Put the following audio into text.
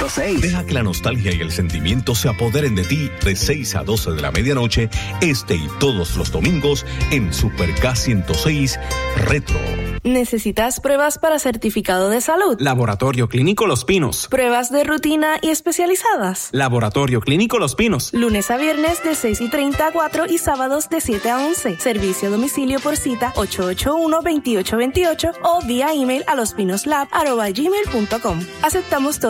100.6. Deja que la nostalgia y el sentimiento se apoderen de ti de 6 a 12 de la medianoche, este y todos los domingos en Super K106 Retro. ¿Necesitas pruebas para certificado de salud? Laboratorio Clínico Los Pinos. ¿Pruebas de rutina y especializadas? Laboratorio Clínico Los Pinos. Lunes a viernes de 6:30 a 4 y sábados de 7 a 11. Servicio a domicilio por cita 881-2828 o vía email a lospinoslab@gmail.com. Aceptamos todo